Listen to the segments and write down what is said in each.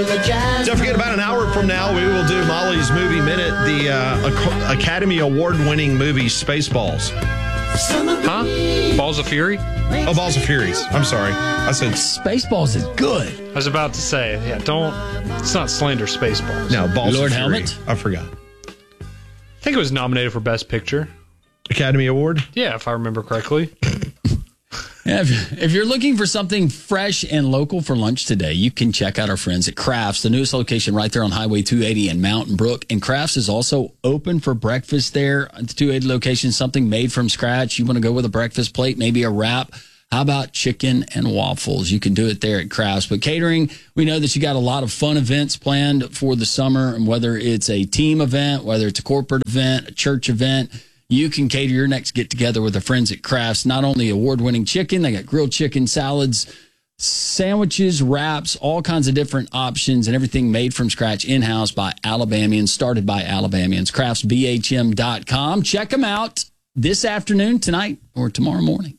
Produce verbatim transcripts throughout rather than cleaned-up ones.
Don't forget, about an hour from now, we will do Molly's Movie Minute, the uh, Academy Award-winning movie Spaceballs. Huh? Balls of Fury? Oh, Balls of Furies. I'm sorry. I said Spaceballs is good. I was about to say, yeah, don't, it's not slander Spaceballs. No, Balls Lord of Fury. Helmet? I forgot. I think it was nominated for Best Picture. Academy Award? Yeah, if I remember correctly. Yeah, if, if you're looking for something fresh and local for lunch today, you can check out our friends at Crafts, the newest location right there on Highway two eighty in Mountain Brook. And Crafts is also open for breakfast there at the two eighty location, something made from scratch. You want to go with a breakfast plate, maybe a wrap. How about chicken and waffles? You can do it there at Crafts. But catering, we know that you got a lot of fun events planned for the summer, and whether it's a team event, whether it's a corporate event, a church event, you can cater your next get-together with the friends at Crafts. Not only award-winning chicken, they got grilled chicken, salads, sandwiches, wraps, all kinds of different options, and everything made from scratch in-house by Alabamians, started by Alabamians. crafts b h m dot com. Check them out this afternoon, tonight, or tomorrow morning.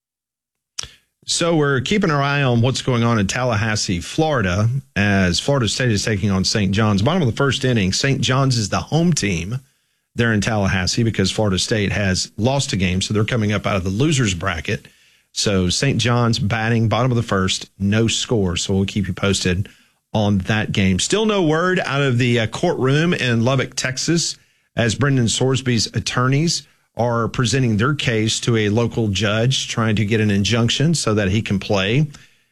So we're keeping our eye on what's going on in Tallahassee, Florida, as Florida State is taking on Saint John's. Bottom of the first inning, Saint John's is the home team there in Tallahassee because Florida State has lost a game, so they're coming up out of the loser's bracket. So Saint John's batting, bottom of the first, no score. So we'll keep you posted on that game. Still no word out of the uh, courtroom in Lubbock, Texas, as Brendan Sorsby's attorneys are presenting their case to a local judge trying to get an injunction so that he can play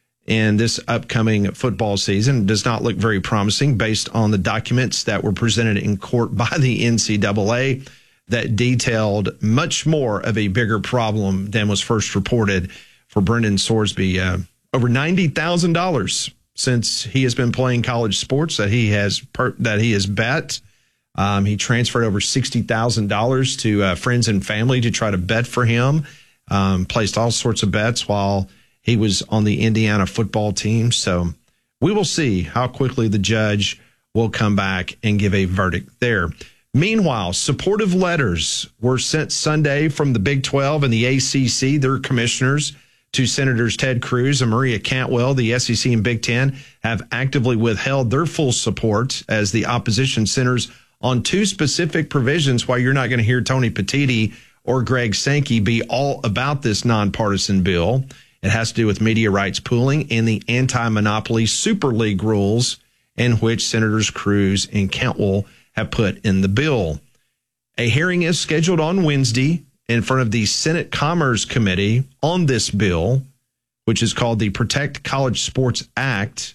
in this upcoming football season. It does not look very promising based on the documents that were presented in court by the N C double A that detailed much more of a bigger problem than was first reported for Brendan Sorsby. Uh, over ninety thousand dollars since he has been playing college sports that he has per- that he has bet. Um, he transferred over sixty thousand dollars to uh, friends and family to try to bet for him, um, placed all sorts of bets while he was on the Indiana football team. So we will see how quickly the judge will come back and give a verdict there. Meanwhile, supportive letters were sent Sunday from the Big twelve and the A C C, their commissioners, to Senators Ted Cruz and Maria Cantwell. The S E C and Big Ten have actively withheld their full support as the opposition centers on two specific provisions, why you're not going to hear Tony Petitti or Greg Sankey be all about this nonpartisan bill. It has to do with media rights pooling and the anti-monopoly Super League rules in which Senators Cruz and Cantwell have put in the bill. A hearing is scheduled on Wednesday in front of the Senate Commerce Committee on this bill, which is called the Protect College Sports Act.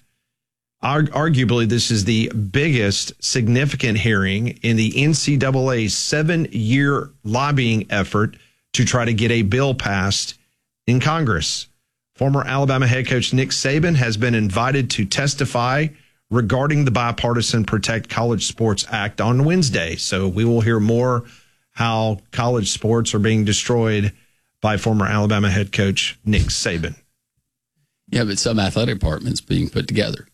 Arguably, this is the biggest significant hearing in the N C double A's seven-year lobbying effort to try to get a bill passed in Congress. Former Alabama head coach Nick Saban has been invited to testify regarding the bipartisan Protect College Sports Act on Wednesday. So we will hear more how college sports are being destroyed by former Alabama head coach Nick Saban. Yeah, but some athletic departments being put together.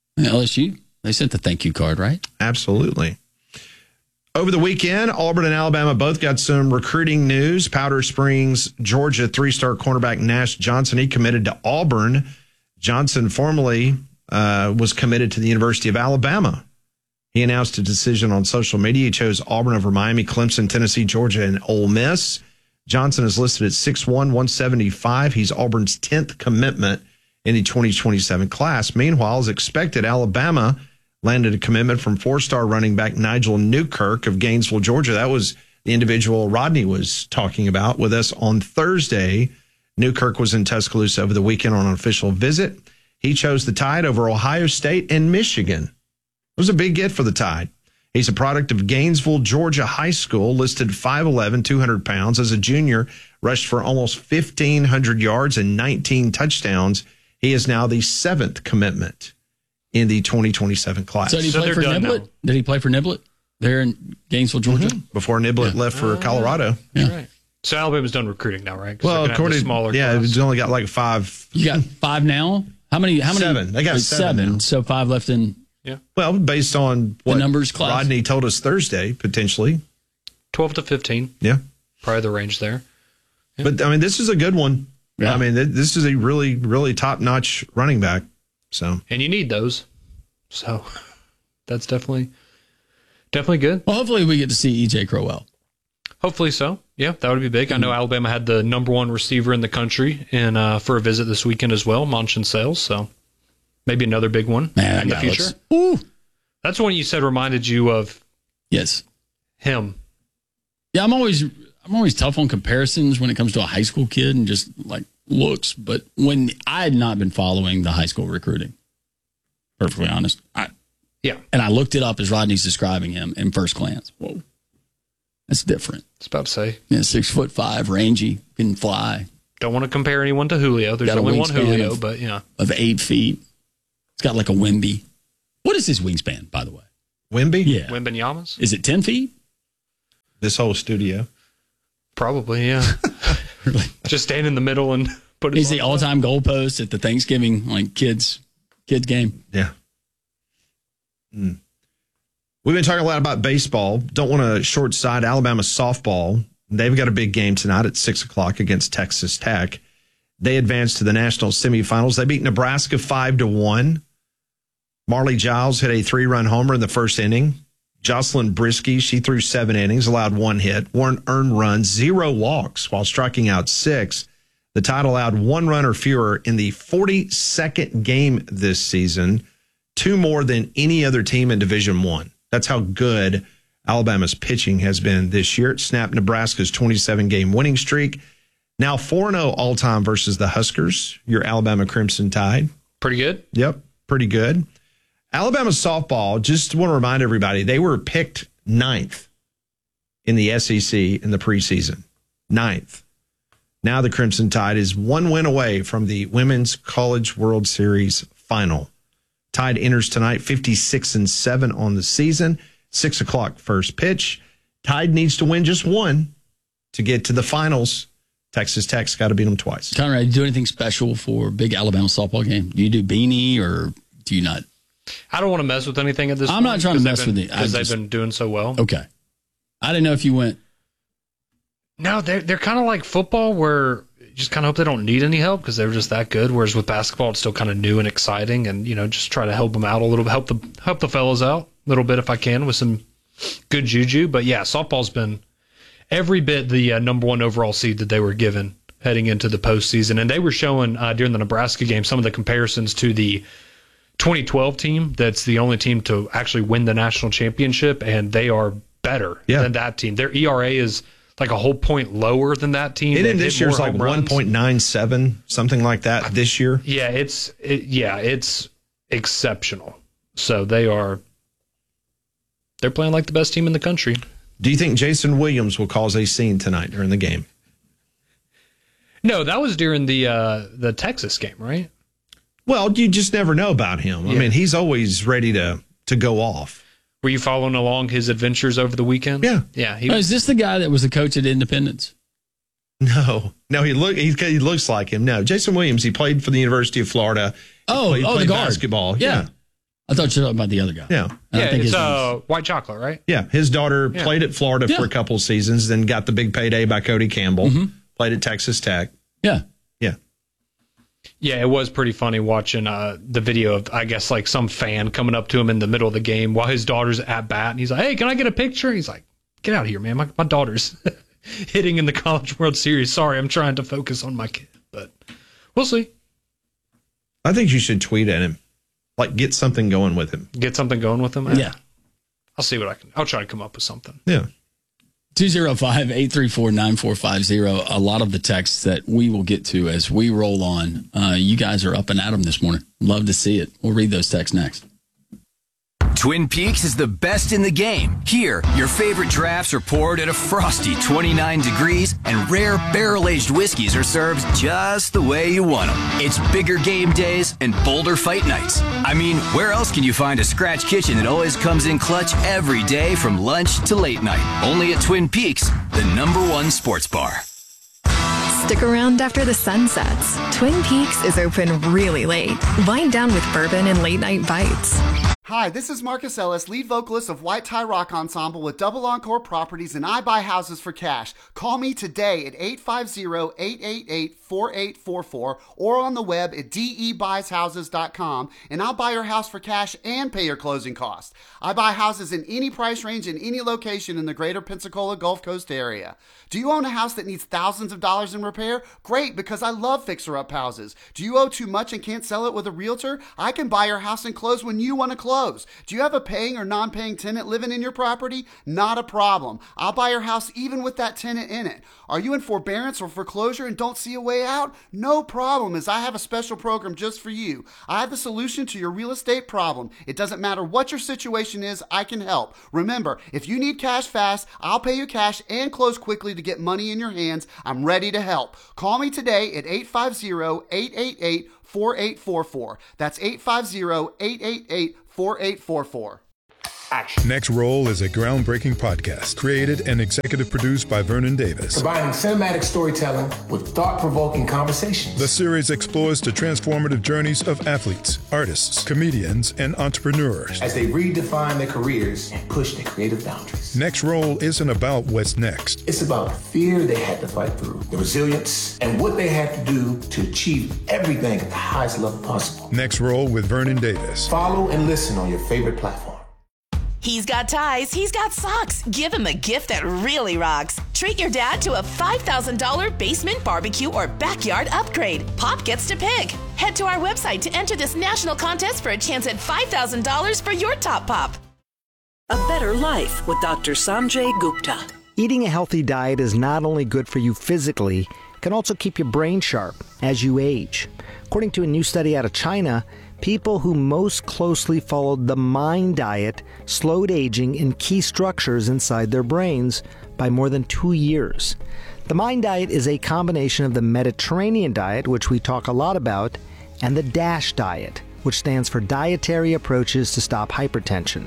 L S U, they sent the thank you card, right? Absolutely. Over the weekend, Auburn and Alabama both got some recruiting news. Powder Springs, Georgia, three-star cornerback Nash Johnson, he committed to Auburn. Johnson formerly uh, was committed to the University of Alabama. He announced a decision on social media. He chose Auburn over Miami, Clemson, Tennessee, Georgia, and Ole Miss. Johnson is listed at six one, one seventy-five. He's Auburn's tenth commitment in the twenty twenty-seven class. Meanwhile, as expected, Alabama landed a commitment from four-star running back Nigel Newkirk of Gainesville, Georgia. That was the individual Rodney was talking about with us on Thursday. Newkirk was in Tuscaloosa over the weekend on an official visit. He chose the Tide over Ohio State and Michigan. It was a big get for the Tide. He's a product of Gainesville, Georgia High School, listed five eleven, two hundred pounds. As a junior, rushed for almost fifteen hundred yards and nineteen touchdowns. He is now the seventh commitment in the twenty twenty-seven class. So did he So play for done Niblett? now. Did he play for Niblett there in Gainesville, Georgia? Mm-hmm. Before Niblett Yeah. left for Colorado. Yeah. Right. So Alabama's done recruiting now, right? 'Cause Well, they're gonna have the according smaller yeah, class. it's only got like five. You got five now? How many? How many? Seven. They got uh, seven now. So five left in. Well, based on what numbers class. Rodney told us Thursday, potentially. twelve to fifteen, Yeah. probably the range there. Yeah. But, I mean, this is a good one. Yeah. I mean, th- this is a really, really top-notch running back. So And you need those. So that's definitely definitely good. Well, hopefully we get to see E J Crowell. Hopefully so. Yeah, that would be big. I know Alabama had the number one receiver in the country in, uh, for a visit this weekend as well, Monchin Sales. So maybe another big one Man, in the future. Ooh. That's one you said reminded you of Yes. him. Yeah, I'm always I'm always tough on comparisons when it comes to a high school kid and just like looks. But when I had not been following the high school recruiting, perfectly honest, I, Yeah. and I looked it up as Rodney's describing him in first glance. Whoa, that's different. I was about to say. Yeah, six foot five, rangy, can fly, Don't want to compare anyone to Julio. There's Got a only one wingspan Julio, of- but yeah. of eight feet. It's got like a Wimby. What is his wingspan, by the way? Wimby? Yeah, Wimbenyamas? is it ten feet? This whole studio. Probably, yeah. Really? Just stand in the middle and put it He's the all-time goalpost at the Thanksgiving like kids kids game. Yeah. Mm. We've been talking a lot about baseball. Don't want to short side Alabama softball. They've got a big game tonight at six o'clock against Texas Tech. They advanced to the national semifinals. They beat Nebraska five to one. Marley Giles hit a three-run homer in the first inning. Jocelyn Brisky, she threw seven innings, allowed one hit, one earned run, zero walks while striking out six. The Tide allowed one run or fewer in the forty-second game this season, two more than any other team in Division One. That's how good Alabama's pitching has been this year. It snapped Nebraska's twenty-seven game winning streak. Now four and oh all-time versus the Huskers, your Alabama Crimson Tide. Pretty good. Yep, pretty good. Alabama softball, just want to remind everybody, they were picked ninth in the S E C in the preseason. Ninth. Now the Crimson Tide is one win away from the Women's College World Series final. Tide enters tonight fifty-six and seven on the season. Six o'clock first pitch. Tide needs to win just one to get to the finals. Texas Tech's got to beat them twice. Conrad, do you do anything special for a big Alabama softball game? Do you do beanie or do you not? I don't want to mess with anything at this I'm point. not trying to 'cause mess they've been- with it. I Because they've just- been doing so well. Okay. I didn't know if you went. No, they're, they're kind of like football where you just kind of hope they don't need any help because they're just that good. Whereas with basketball, it's still kind of new and exciting and, you know, just try to help them out a little bit, help the, help the fellas out a little bit if I can with some good juju. But yeah, softball's been every bit the uh, number one overall seed that they were given heading into the postseason. And they were showing uh, during the Nebraska game some of the comparisons to the twenty twelve team that's the only team to actually win the national championship, and they are better Yeah. than that team. Their E R A is like a whole point lower than that team. It They've in hit this year's more like home runs. one point nine seven, something like that this year. Yeah, it's it, yeah, it's exceptional. So they are they're playing like the best team in the country. Do you think Jason Williams will cause a scene tonight during the game? No, that was during the uh, the Texas game, right? Well, you just never know about him. I Yeah. mean, he's always ready to to go off. Were you following along his adventures over the weekend? Yeah. Yeah. He Oh, is this the guy that was the coach at Independence? No, no, he look he, he looks like him. No, Jason Williams. He played for the University of Florida. He Oh, played, oh, the played guard. basketball. Yeah. Yeah, I thought you were talking about the other guy. yeah, And I yeah, think it's his uh, name's- white chocolate, right? yeah. His daughter Yeah. played at Florida Yeah. for a couple of seasons, then got the big payday by Cody Campbell. Mm-hmm. Played at Texas Tech. yeah. Yeah, Yeah, it was pretty funny watching uh, the video of, I guess, like some fan coming up to him in the middle of the game while his daughter's at bat. And he's like, hey, can I get a picture? He's like, get out of here, man. My, my daughter's hitting in the College World Series. Sorry, I'm trying to focus on my kid. But we'll see. I think you should tweet at him, like get something going with him. Get something going with him. Yeah. I'll see what I can. I'll try to come up with something. Yeah. two oh five, eight three four, nine four five zero. A lot of the texts that we will get to as we roll on. Uh, you guys are up and at 'em this morning. Love to see it. We'll read those texts next. Twin Peaks is the best in the game. Here, your favorite drafts are poured at a frosty twenty-nine degrees, and rare barrel-aged whiskeys are served just the way you want them. It's bigger game days and bolder fight nights. I mean, where else can you find a scratch kitchen that always comes in clutch every day from lunch to late night? Only at Twin Peaks, the number one sports bar. Stick around after the sun sets. Twin Peaks is open really late. Wind down with bourbon and late night bites. Hi, this is Marcus Ellis, lead vocalist of White Tie Rock Ensemble with Double Encore Properties, and I buy houses for cash. Call me today at eight five zero, eight eight eight, four eight four four or on the web at d e buys houses dot com, and I'll buy your house for cash and pay your closing costs. I buy houses in any price range in any location in the greater Pensacola Gulf Coast area. Do you own a house that needs thousands of dollars in repair? Great, because I love fixer-up houses. Do you owe too much and can't sell it with a realtor? I can buy your house and close when you want to close. Do you have a paying or non-paying tenant living in your property? Not a problem. I'll buy your house even with that tenant in it. Are you in forbearance or foreclosure and don't see a way out? No problem, as I have a special program just for you. I have the solution to your real estate problem. It doesn't matter what your situation is, I can help. Remember, if you need cash fast, I'll pay you cash and close quickly to get money in your hands. I'm ready to help. Call me today at eight five zero, eight eight eight, four eight four four. That's eight five zero, eight eight eight, four eight four four. Action. Next Roll is a groundbreaking podcast created and executive produced by Vernon Davis. Combining cinematic storytelling with thought-provoking conversations. The series explores the transformative journeys of athletes, artists, comedians, and entrepreneurs as they redefine their careers and push their creative boundaries. Next Roll isn't about what's next. It's about the fear they had to fight through, the resilience, and what they had to do to achieve everything at the highest level possible. Next Roll with Vernon Davis. Follow and listen on your favorite platform. He's got ties, he's got socks. Give him a gift that really rocks. Treat your dad to a five thousand dollars basement barbecue or backyard upgrade. Pop gets to pick. Head to our website to enter this national contest for a chance at five thousand dollars for your top pop. A better life with Doctor Sanjay Gupta. Eating a healthy diet is not only good for you physically, it can also keep your brain sharp as you age. According to a new study out of China, people who most closely followed the MIND diet slowed aging in key structures inside their brains by more than two years. The MIND diet is a combination of the Mediterranean diet, which we talk a lot about, and the DASH diet, which stands for Dietary Approaches to Stop Hypertension.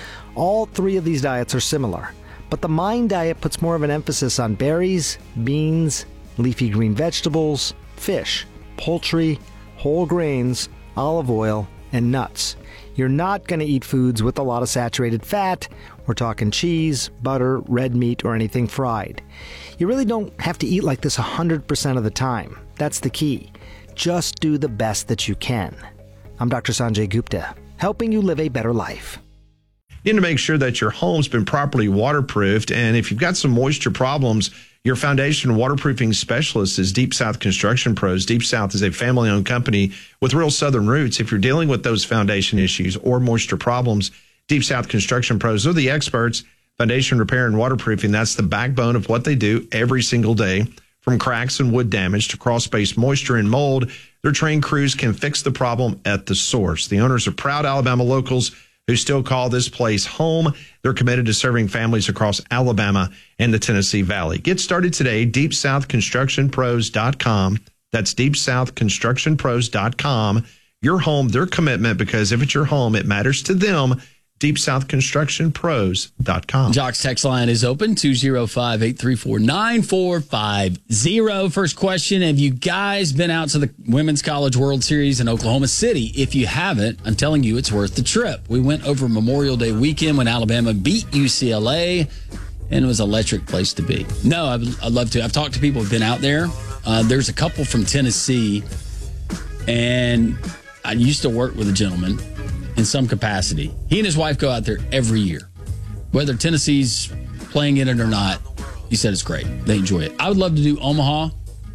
All three of these diets are similar, but the MIND diet puts more of an emphasis on berries, beans, leafy green vegetables, fish, poultry, whole grains, olive oil, and nuts. You're not going to eat foods with a lot of saturated fat. We're talking cheese, butter, red meat, or anything fried. You really don't have to eat like this one hundred percent of the time. That's the key. Just do the best that you can. I'm Doctor Sanjay Gupta, helping you live a better life. You need to make sure that your home's been properly waterproofed, and if you've got some moisture problems, your foundation waterproofing specialist is Deep South Construction Pros. Deep South is a family-owned company with real southern roots. If you're dealing with those foundation issues or moisture problems, Deep South Construction Pros are the experts. Foundation repair and waterproofing, that's the backbone of what they do every single day. From cracks and wood damage to crawl-space moisture and mold, their trained crews can fix the problem at the source. The owners are proud Alabama locals who still call this place home. They're committed to serving families across Alabama and the Tennessee Valley. Get started today, deep south construction pros dot com. That's deep south construction pros dot com. Your home, their commitment, because if it's your home, it matters to them. deep south construction pros dot com. Jock's text line is open, two oh five, eight three four, nine four five zero. First question, have you guys been out to the Women's College World Series in Oklahoma City? If you haven't, I'm telling you, it's worth the trip. We went over Memorial Day weekend when Alabama beat U C L A, and it was an electric place to be. No, I'd, I'd love to. I've talked to people who've been out there. Uh, there's a couple from Tennessee, and I used to work with a gentleman in some capacity. He and his wife go out there every year. Whether Tennessee's playing in it or not, he said it's great. They enjoy it. I would love to do Omaha.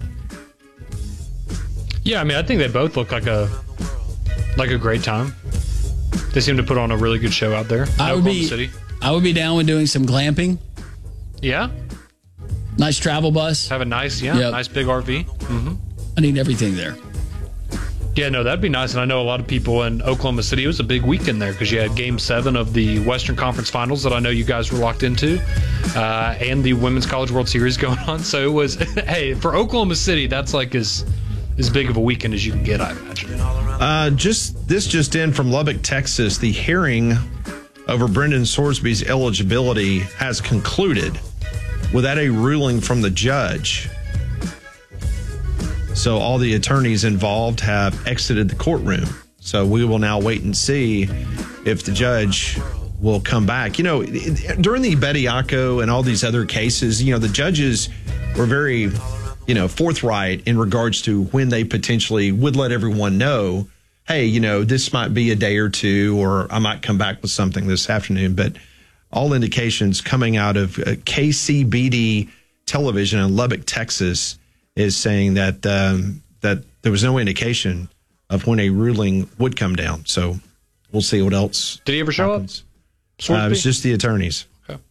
Yeah, I mean, I think they both look like a like a great time. They seem to put on a really good show out there in I would Oklahoma be, City. I would be down with doing some glamping. Yeah. Nice travel bus. Have a nice, yeah, Yep. nice big R V. Mm-hmm. I need everything there. Yeah, no, that'd be nice. And I know a lot of people in Oklahoma City. It was a big weekend there because you had Game Seven of the Western Conference Finals that I know you guys were locked into, uh, and the Women's College World Series going on. So it was, hey, for Oklahoma City, that's like as as big of a weekend as you can get, I imagine. Uh, just this just in from Lubbock, Texas. The hearing over Brendan Sorsby's eligibility has concluded without a ruling from the judge. So all the attorneys involved have exited the courtroom. So we will now wait and see if the judge will come back. You know, during the Bediako and all these other cases, you know, the judges were very, you know, forthright in regards to when they potentially would let everyone know, hey, you know, this might be a day or two, or I might come back with something this afternoon. But all indications coming out of uh, K C B D television in Lubbock, Texas, is saying that um, that there was no indication of when a ruling would come down. So we'll see what else. Did he ever show happens. up? Uh, it was just the attorneys. Okay.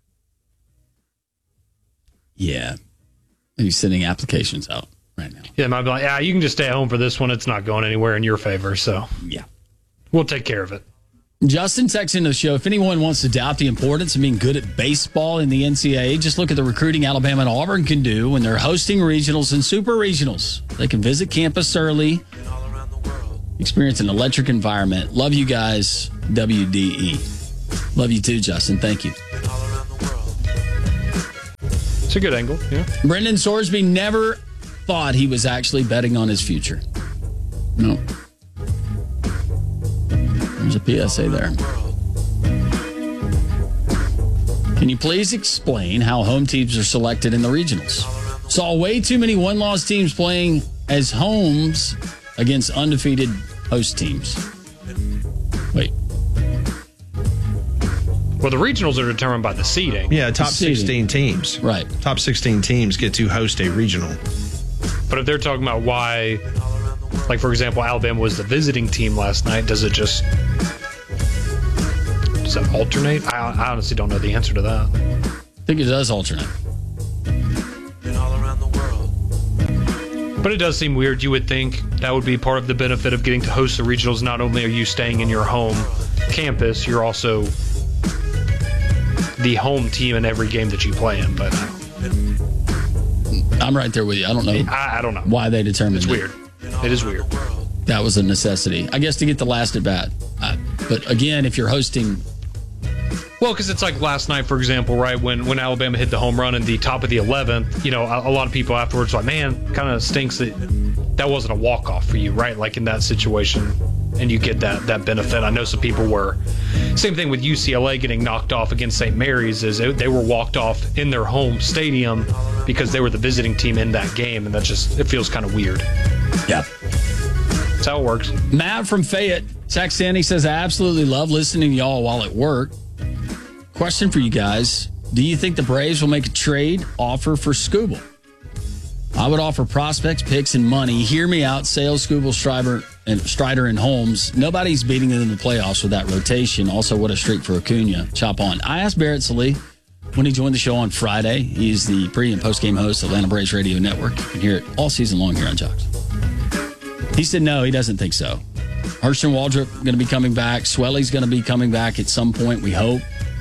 Yeah. He's sending applications out right now. Yeah, might be like, yeah, you can just stay at home for this one. It's not going anywhere in your favor. So yeah, we'll take care of it. Justin texted into the show, if anyone wants to doubt the importance of being good at baseball in the N C double A, just look at the recruiting Alabama and Auburn can do when they're hosting regionals and super regionals. They can visit campus early, experience an electric environment. Love you guys, W D E. Love you too, Justin. Thank you. It's a good angle, yeah. Brendan Sorsby never thought he was actually betting on his future. No. There's a P S A there. Can you please explain how home teams are selected in the regionals? Saw way too many one-loss teams playing as homes against undefeated host teams. Wait. Well, the regionals are determined by the seeding. Yeah, top sixteen teams. Right. Top sixteen teams get to host a regional. But if they're talking about why, like, for example, Alabama was the visiting team last night, does it just, does that alternate? I, I honestly don't know the answer to that. I think it does alternate. But it does seem weird. You would think that would be part of the benefit of getting to host the regionals. Not only are you staying in your home campus, you're also the home team in every game that you play in. But I'm right there with you. I don't know. I, I don't know why they determined it's it. weird. It is weird. That was a necessity, I guess, to get the last at bat. Uh, but again, if you're hosting. Well, because it's like last night, for example, right, when, when Alabama hit the home run in the top of the eleventh, you know, a, a lot of people afterwards were like, man, kind of stinks that that wasn't a walk-off for you, right, like in that situation, and you get that that benefit. I know some people were. Same thing with U C L A getting knocked off against Saint Mary's, is it, they were walked off in their home stadium because they were the visiting team in that game, and that just, it feels kind of weird. Yeah. That's how it works. Matt from Fayette texts in. He says, I absolutely love listening to y'all while at work. Question for you guys. Do you think the Braves will make a trade offer for Skubal? I would offer prospects, picks, and money. Hear me out, Sales, Skubal, Strider, and Strider and Holmes. Nobody's beating them in the playoffs with that rotation. Also, what a streak for Acuna. Chop on. I asked Barrett Sallee when he joined the show on Friday. He's the pre- and post-game host of Atlanta Braves Radio Network. You can hear it all season long here on Jocks. He said no, he doesn't think so. Hurston Waldrop going to be coming back. Swelly's going to be coming back at some point, we hope.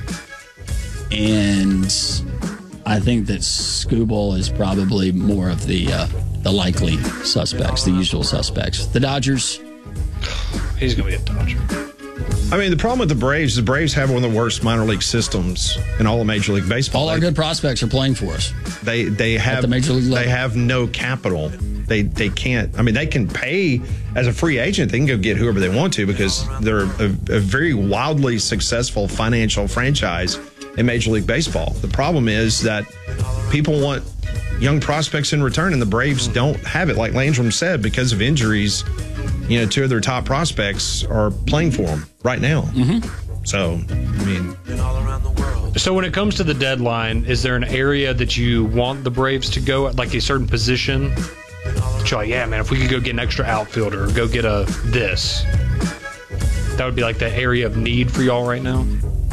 And I think that Skubal is probably more of the uh, the likely suspects, the usual suspects. The Dodgers. He's going to be a Dodger. I mean, the problem with the Braves, the Braves have one of the worst minor league systems in all of Major League Baseball. All our good prospects are playing for us. They they have the Major League level. They have no capital. They they can't. I mean, they can pay as a free agent. They can go get whoever they want to because they're a, a very wildly successful financial franchise in Major League Baseball. The problem is that people want young prospects in return, and the Braves don't have it. Like Landrum said, because of injuries, you know, two of their top prospects are playing for them right now. Mm-hmm. So, I mean. So when it comes to the deadline, is there an area that you want the Braves to go at, like a certain position? That you're like, yeah, man, if we could go get an extra outfielder or go get a this, that would be like the area of need for y'all right now?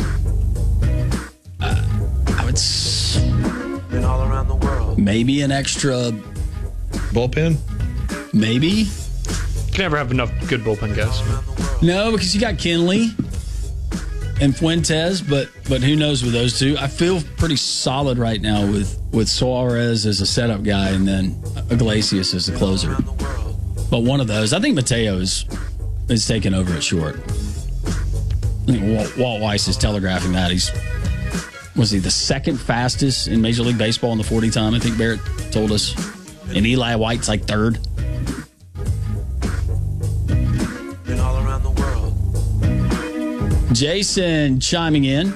Uh, I would s- maybe an extra bullpen? Maybe. You can never have enough good bullpen guys. No, because you got Kenley and Fuentes, but but who knows with those two? I feel pretty solid right now with, with Suarez as a setup guy and then Iglesias as the closer. But one of those, I think Mateo is, is taking over at short. I think Walt, Walt Weiss is telegraphing that. He's was he the second fastest in Major League Baseball in the forty time, I think Barrett told us. And Eli White's like third. Jason chiming in.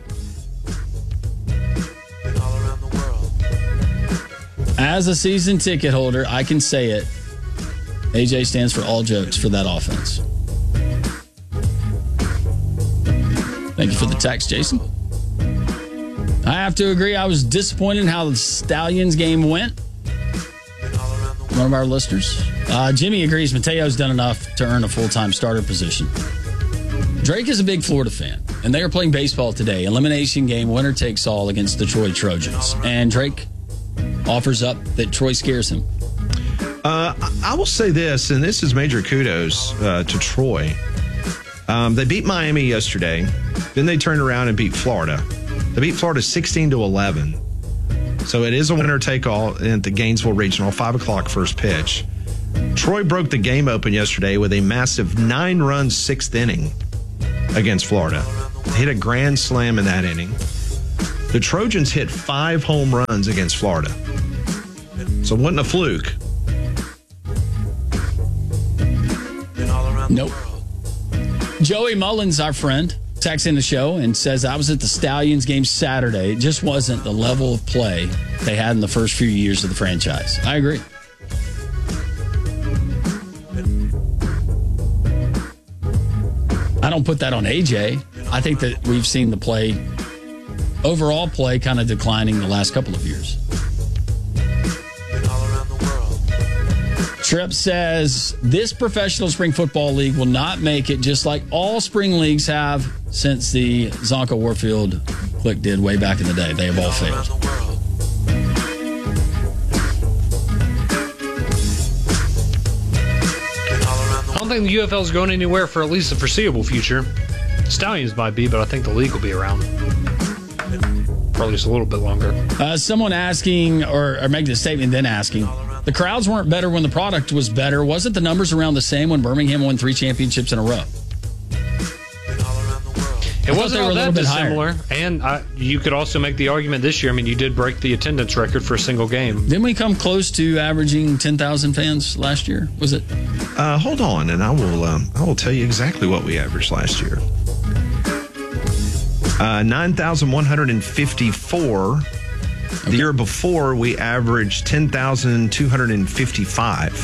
As a season ticket holder, I can say it. A J stands for all jokes for that offense. Thank you for the text, Jason. I have to agree, I was disappointed in how the Stallions game went. One of our listeners. Uh, Jimmy agrees Mateo's done enough to earn a full-time starter position. Drake is a big Florida fan, and they are playing baseball today. Elimination game, winner takes all against the Troy Trojans. And Drake offers up that Troy scares him. Uh, I will say this, and this is major kudos uh, to Troy. Um, they beat Miami yesterday. Then they turned around and beat Florida. They beat Florida sixteen to eleven. So it is a winner take all at the Gainesville Regional, five o'clock first pitch. Troy broke the game open yesterday with a massive nine-run sixth inning against Florida. They hit a grand slam in that inning. The Trojans hit five home runs against Florida. So it wasn't a fluke. Nope. Joey Mullins, our friend, texts in the show and says, I was at the Stallions game Saturday. It just wasn't the level of play they had in the first few years of the franchise. I agree. I don't put that on A J. I think that we've seen the play, overall play, kind of declining the last couple of years. Tripp says, this professional spring football league will not make it, just like all spring leagues have since the Zonka Warfield clique did way back in the day. They have all failed. I don't think the U F L is going anywhere for at least the foreseeable future. Stallions might be, but I think the league will be around for at least a little bit longer. Uh, someone asking, or, or making a statement, then asking, the crowds weren't better when the product was better. Wasn't the numbers around the same when Birmingham won three championships in a row? It wasn't all that dissimilar. And I, you could also make the argument this year. I mean, you did break the attendance record for a single game. Didn't we come close to averaging ten thousand fans last year? Was it? Uh, hold on, and I will um, I will tell you exactly what we averaged last year. Uh, nine thousand one hundred fifty-four. Okay. The year before, we averaged ten thousand two hundred fifty-five.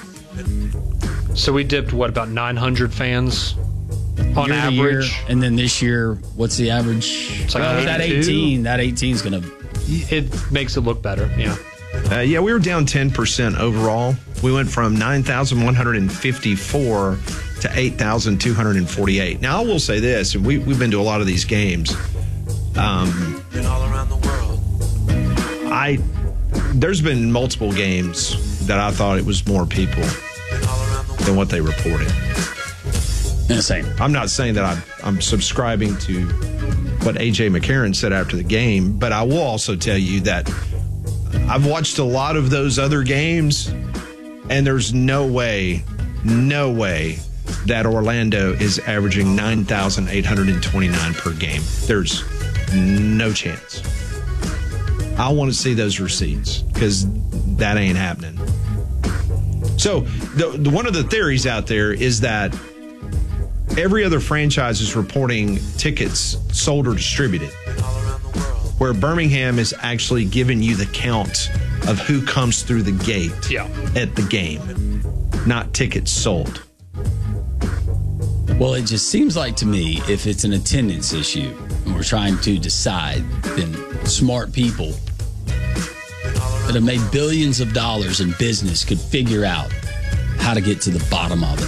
So we dipped, what, about nine hundred fans on year average? Year, and then this year, what's the average? It's like uh, that eighteen. That eighteen is going to... It makes it look better, yeah. Uh, yeah, we were down ten percent overall. We went from nine thousand one hundred fifty-four to eight thousand two hundred forty-eight. Now, I will say this, and we, we've been to a lot of these games. Um, been all around the world. I there's been multiple games that I thought it was more people than what they reported. Insane. I'm not saying that I'm, I'm subscribing to what A J McCarron said after the game, but I will also tell you that I've watched a lot of those other games, and there's no way, no way that Orlando is averaging nine thousand eight hundred twenty-nine per game. There's no chance. I want to see those receipts because that ain't happening. So the, the, one of the theories out there is that every other franchise is reporting tickets sold or distributed, where Birmingham is actually giving you the count of who comes through the gate yeah. at the game, not tickets sold. Well, it just seems like to me, if it's an attendance issue and we're trying to decide, then smart people that have made billions of dollars in business could figure out how to get to the bottom of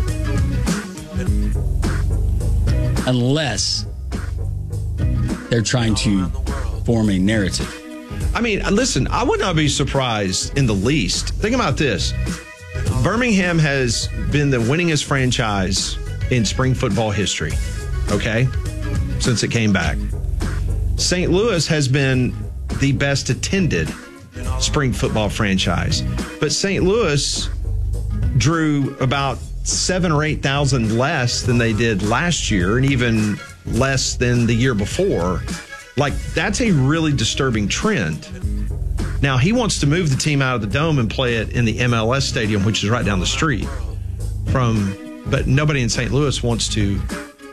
it. Unless they're trying to form a narrative. I mean, listen, I would not be surprised in the least. Think about this. Birmingham has been the winningest franchise in spring football history, okay, since it came back. Saint Louis has been the best attended spring football franchise, but Saint Louis drew about seven or eight thousand less than they did last year, and even less than the year before. Like, that's a really disturbing trend. Now, he wants to move the team out of the Dome and play it in the M L S stadium, which is right down the street from, but nobody in Saint Louis wants to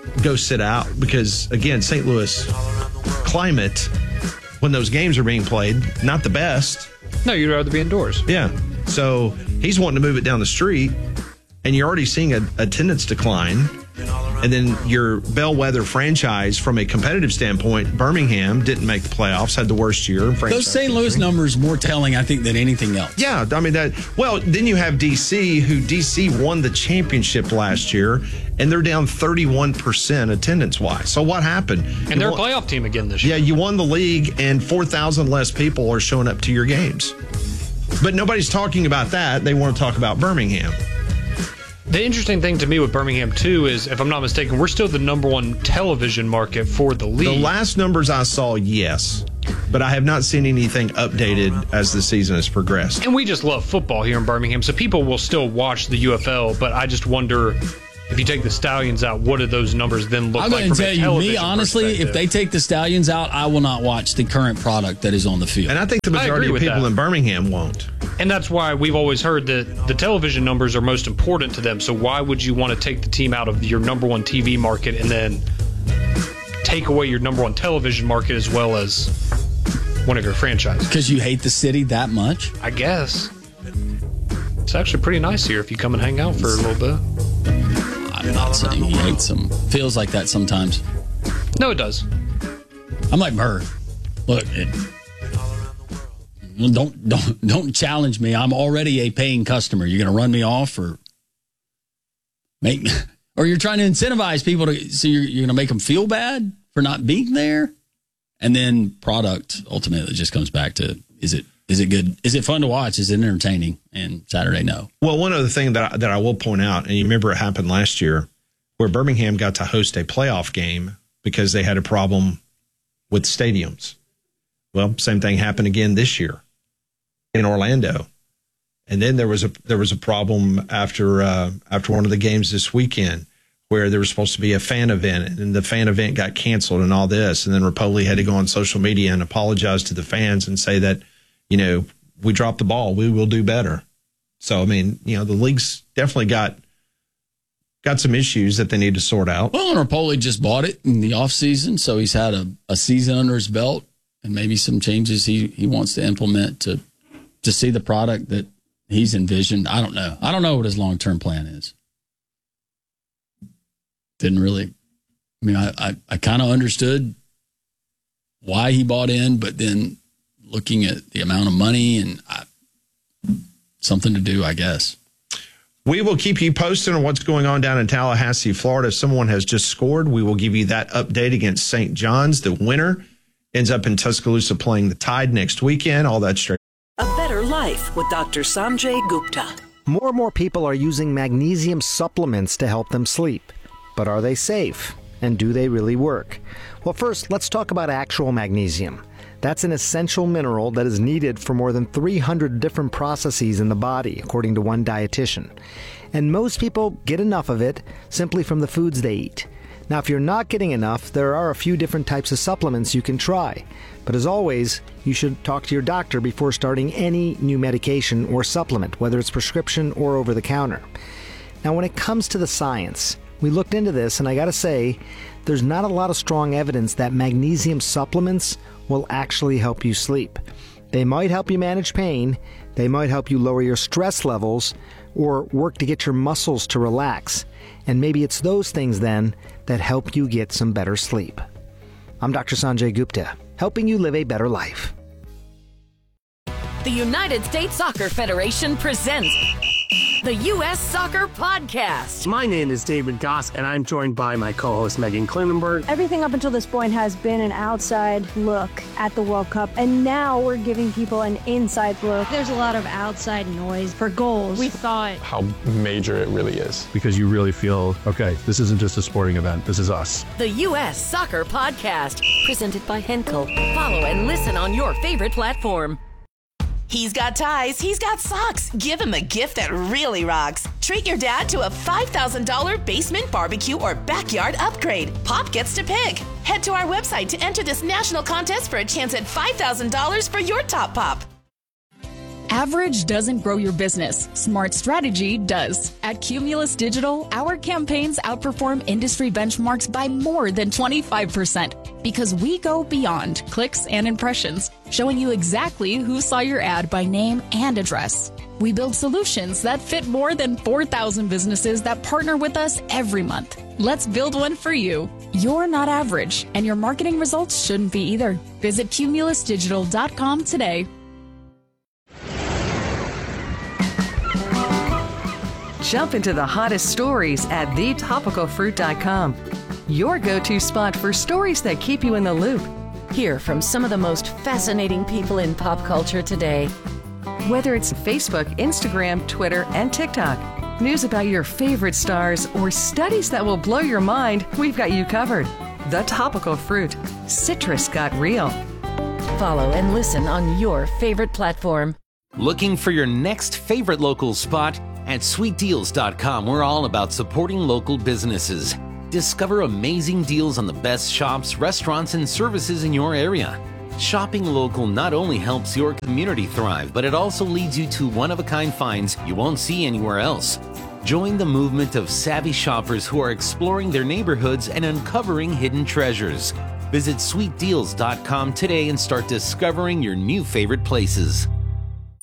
go sit out because, again, Saint Louis climate, when those games are being played, not the best. No, you'd rather be indoors. Yeah. So he's wanting to move it down the street, and you're already seeing a attendance decline. And then your bellwether franchise, from a competitive standpoint, Birmingham didn't make the playoffs, had the worst year. Those Saint Louis numbers more telling, I think, than anything else. Yeah, I mean that. Well, then you have D C, who D C won the championship last year, and they're down thirty-one percent attendance wise. So what happened? And you they're won, a playoff team again this year. Yeah, you won the league, and four thousand less people are showing up to your games. But nobody's talking about that. They want to talk about Birmingham. The interesting thing to me with Birmingham, too, is, if I'm not mistaken, we're still the number one television market for the league. The last numbers I saw, yes. But I have not seen anything updated as the season has progressed. And we just love football here in Birmingham, so people will still watch the U F L, but I just wonder, if you take the Stallions out, what do those numbers then look I'm like going from to a tell you, television me, honestly, if perspective? they take the Stallions out, I will not watch the current product that is on the field. And I think the I majority agree of with people that. in Birmingham won't. And that's why we've always heard that the television numbers are most important to them. So why would you want to take the team out of your number one T V market and then take away your number one television market as well as one of your franchises? Because you hate the city that much? I guess. It's actually pretty nice here if you come and hang out for a little bit. I'm not saying he hates them. Feels like that sometimes. No, it does. I'm like Murr. Look, it, don't don't don't challenge me. I'm already a paying customer. You're going to run me off, or make me, or you're trying to incentivize people to. So you're you're going to make them feel bad for not being there, and then product ultimately just comes back to is it is it good? Is it fun to watch? Is it entertaining? And Saturday, no. Well, one other thing that I, that I will point out, and you remember it happened last year, where Birmingham got to host a playoff game because they had a problem with stadiums. Well, same thing happened again this year in Orlando, and then there was a there was a problem after uh, after one of the games this weekend where there was supposed to be a fan event, and the fan event got canceled and all this, and then Rapoli had to go on social media and apologize to the fans and say that, you know, we dropped the ball, we will do better. So I mean, you know, the league's definitely got got some issues that they need to sort out. Well, and Rapoli just bought it in the offseason, so he's had a, a season under his belt, and maybe some changes he, he wants to implement to to see the product that he's envisioned. I don't know. I don't know what his long-term plan is. Didn't really. I mean, I, I, I kind of understood why he bought in, but then looking at the amount of money and I, something to do, I guess. We will keep you posted on what's going on down in Tallahassee, Florida. If someone has just scored, we will give you that update against Saint John's. The winner ends up in Tuscaloosa playing the Tide next weekend. All that straight. A Better Life with Doctor Sanjay Gupta. More and more people are using magnesium supplements to help them sleep. But are they safe? And do they really work? Well, first, let's talk about actual magnesium. That's an essential mineral that is needed for more than three hundred different processes in the body, according to one dietitian. And most people get enough of it simply from the foods they eat. Now, if you're not getting enough, there are a few different types of supplements you can try. But as always, you should talk to your doctor before starting any new medication or supplement, whether it's prescription or over the counter. Now, when it comes to the science, we looked into this, and I gotta say, there's not a lot of strong evidence that magnesium supplements will actually help you sleep. They might help you manage pain, they might help you lower your stress levels, or work to get your muscles to relax. And maybe it's those things then that help you get some better sleep. I'm Doctor Sanjay Gupta, helping you live a better life. The United States Soccer Federation presents the U S Soccer Podcast. My name is David Goss, and I'm joined by my co-host Megan Klinenberg. Everything up until this point has been an outside look at the World Cup, and now we're giving people an inside look. There's a lot of outside noise for goals. We thought how major it really is. Because you really feel, okay, this isn't just a sporting event, this is us. The U S Soccer Podcast, presented by Henkel. Follow and listen on your favorite platform. He's got ties, he's got socks. Give him a gift that really rocks. Treat your dad to a five thousand dollars basement barbecue or backyard upgrade. Pop gets to pick. Head to our website to enter this national contest for a chance at five thousand dollars for your top pop. Average doesn't grow your business. Smart strategy does. At Cumulus Digital, our campaigns outperform industry benchmarks by more than twenty-five percent because we go beyond clicks and impressions, showing you exactly who saw your ad by name and address. We build solutions that fit more than four thousand businesses that partner with us every month. Let's build one for you. You're not average, and your marketing results shouldn't be either. Visit cumulus digital dot com today. Jump into the hottest stories at the topical fruit dot com. Your go-to spot for stories that keep you in the loop. Hear from some of the most fascinating people in pop culture today. Whether it's Facebook, Instagram, Twitter, and TikTok, news about your favorite stars, or studies that will blow your mind, we've got you covered. The Topical Fruit. Citrus got real. Follow and listen on your favorite platform. Looking for your next favorite local spot? At sweet deals dot com, we're all about supporting local businesses. Discover amazing deals on the best shops, restaurants, and services in your area. Shopping local not only helps your community thrive, but it also leads you to one-of-a-kind finds you won't see anywhere else. Join the movement of savvy shoppers who are exploring their neighborhoods and uncovering hidden treasures. Visit sweet deals dot com today and start discovering your new favorite places.